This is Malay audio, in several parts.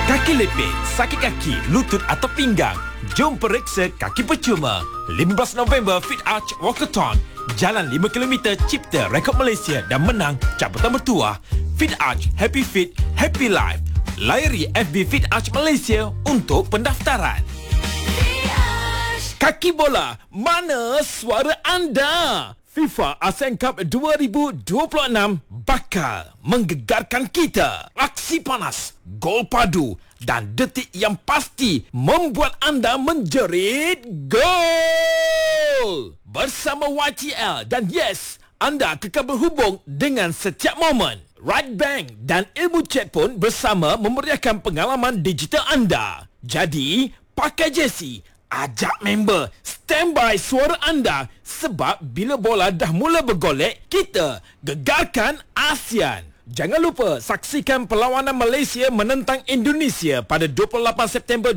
Kaki lepit, sakit kaki, lutut atau pinggang? Jom periksa kaki percuma. 15 November Fit Arch Walkathon. Jalan 5 km cipta rekod Malaysia dan menang cabutan bertuah. Fit Arch, Happy Fit, Happy Life. Layari FB Fit Arch Malaysia untuk pendaftaran. Kaki bola, mana suara anda? FIFA ASEAN Cup 2026 bakal menggegarkan kita. Aksi panas, gol padu dan detik yang pasti membuat anda menjerit gol. Bersama YTL dan Yes, anda kekal berhubung dengan setiap momen. Right Bank dan Ilmu Chat pun bersama memeriahkan pengalaman digital anda. Jadi, pakai jersey, ajak member, standby suara anda sebab bila bola dah mula bergolek, kita gegarkan ASEAN. Jangan lupa saksikan perlawanan Malaysia menentang Indonesia pada 28 September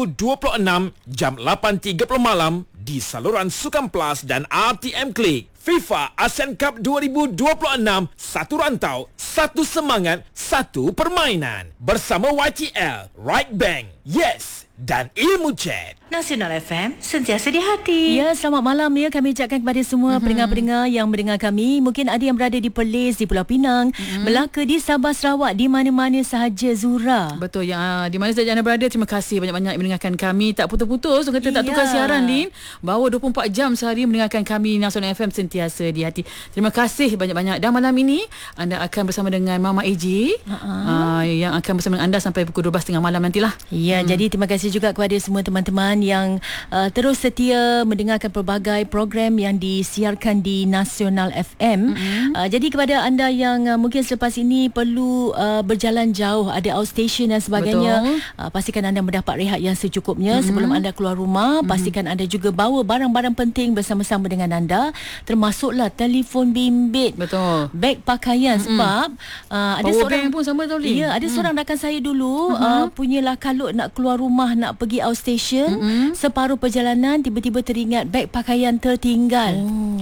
2026 jam 8.30 malam di saluran Sukan Plus dan RTM Klik. FIFA ASEAN Cup 2026, satu rantau, satu semangat, satu permainan. Bersama YTL, Right Bank, Yes dan Ilmu Chat. Nasional FM, sentiasa di hati. Ya, selamat malam ya. Kami ucapkan kepada semua pendengar-pendengar yang mendengar kami. Mungkin ada yang berada di Perlis, di Pulau Pinang, Melaka, di Sabah, Sarawak, di mana-mana sahaja, Zura. Betul, yang di mana saja anda berada, terima kasih banyak-banyak mendengarkan kami. Tak putus-putus, orang kata tak tukar siaran, Din. Bawa 24 jam sehari mendengarkan kami Nasional FM, sentiasa di hati. Terima kasih banyak-banyak. Dan malam ini anda akan bersama dengan Mama AJ yang akan bersama dengan anda sampai pukul 12.30 malam nantilah. Ya, jadi terima kasih juga kepada semua teman-teman yang terus setia mendengarkan pelbagai program yang disiarkan di Nasional FM. Jadi kepada anda yang mungkin selepas ini perlu berjalan jauh, ada outstation dan sebagainya, pastikan anda mendapat rehat yang secukupnya sebelum anda keluar rumah. Pastikan anda juga bawa barang-barang penting bersama-sama dengan anda, termasuklah telefon bimbit, beg pakaian, sebab ada power seorang bank pun sama tau, Lin. Ya, ada seorang rakan saya dulu punyalah kalut nak keluar rumah, nak pergi outstation. Separuh perjalanan tiba-tiba teringat beg pakaian tertinggal.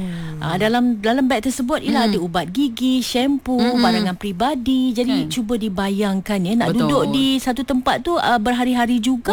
Dalam beg tersebut ialah ada ubat gigi, shampoo, barangan peribadi. Jadi cuba dibayangkan ya, nak duduk di satu tempat tu berhari-hari juga.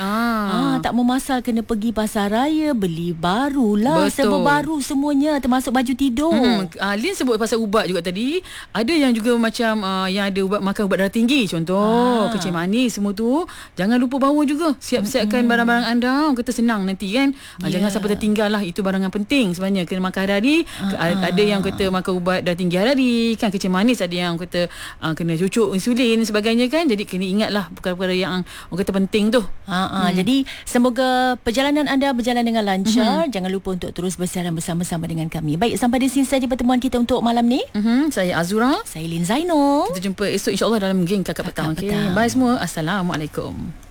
Tak memasal kena pergi pasar raya, beli barulah, serba baru semuanya, termasuk baju tidur. Lin sebut pasal ubat juga tadi. Ada yang juga macam yang ada ubat, makan ubat darah tinggi contoh, kecil manis semua tu. Jangan lupa bawa juga. Siap-siapkan barang-barang anda. Orang kata senang nanti kan. Jangan sampai tertinggal lah. Itu barangan penting sebenarnya. Kena makan hari-hari. Ada yang kata makan ubat darah tinggi hari-hari kan, kecil manis. Ada yang kata kena cucuk insulin sebagainya kan. Jadi kena ingatlah perkara-perkara yang orang kata penting tu. Jadi semoga perjalanan anda berjalan dengan lancar. Jangan lupa untuk terus bersiaran bersama-sama dengan kami. Baik, sampai di sini saja pertemuan kita untuk malam ni. Saya Azura. Saya Lin Zainul. Kita jumpa esok insyaAllah dalam geng Kakak Petang. Okay. Bye semua. Assalamualaikum.